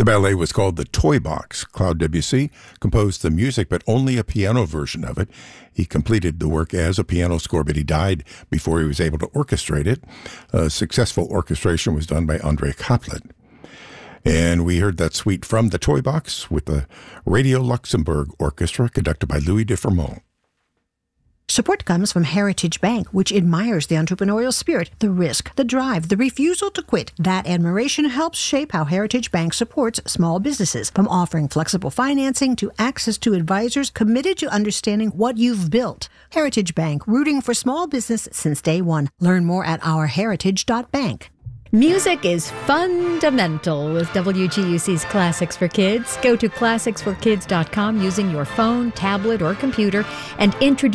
The ballet was called The Toy Box. Claude Debussy composed the music, but only a piano version of it. He completed the work as a piano score, but he died before he was able to orchestrate it. A successful orchestration was done by André Kaplan. And we heard that suite from The Toy Box with the Radio Luxembourg Orchestra, conducted by Louis de Fermont. Support comes from Heritage Bank, which admires the entrepreneurial spirit, the risk, the drive, the refusal to quit. That admiration helps shape how Heritage Bank supports small businesses, from offering flexible financing to access to advisors committed to understanding what you've built. Heritage Bank, rooting for small business since day one. Learn more at ourheritage.bank. Music is fundamental with WGUC's Classics for Kids. Go to classicsforkids.com using your phone, tablet, or computer and introduce